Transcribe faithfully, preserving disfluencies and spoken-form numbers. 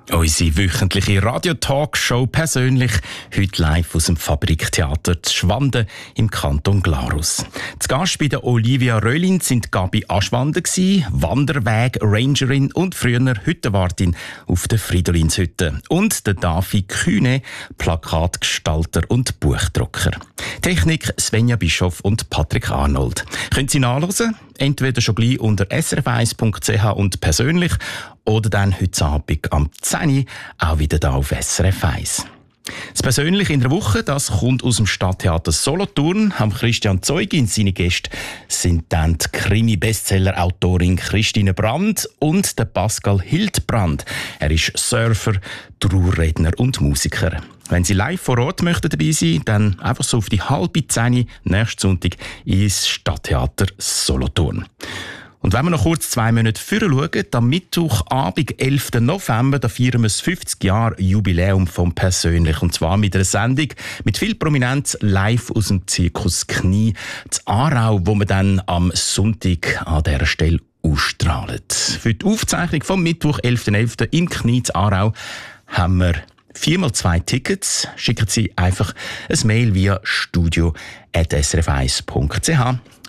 Unsere wöchentliche Radio-Talkshow persönlich, heute live aus dem Fabriktheater zu Schwanden im Kanton Glarus. Zu Gast bei der Olivia Röhlin sind Gabi Aschwanden, Wanderweg-Rangerin und früher Hüttenwartin auf der Fridolinshütte. Und der Davi Kühne, Plakatgestalter und Buchdrucker. Technik Svenja Bischoff und Patrick Arnold. Können Sie nachhören? Entweder schon gleich unter s r f eins punkt c h und persönlich oder dann heute Abend am zehn Uhr auch wieder da auf S R F eins. Das Persönliche in der Woche, das kommt aus dem Stadttheater Solothurn. Am Christian Zeugin, seine Gäste sind dann die Krimi-Bestseller-Autorin Christine Brand und der Pascal Hildbrand. Er ist Surfer, Trauerredner und Musiker. Wenn Sie live vor Ort möchten dabei sein, dann einfach so auf die halbe Zehn nächsten Sonntag ins Stadttheater Solothurn. Und wenn wir noch kurz zwei Monate vorher schauen, am Mittwochabend, elften November, da feiern wir das fünfzig Jahre Jubiläum vom Persönlich. Und zwar mit einer Sendung mit viel Prominenz live aus dem Zirkus Knie zu Aarau, wo wir dann am Sonntag an dieser Stelle ausstrahlen. Für die Aufzeichnung vom Mittwoch, elften elften im Knie zu Aarau haben wir viermal zwei Tickets. Schicken Sie einfach ein Mail via studio at s r f eins punkt c h.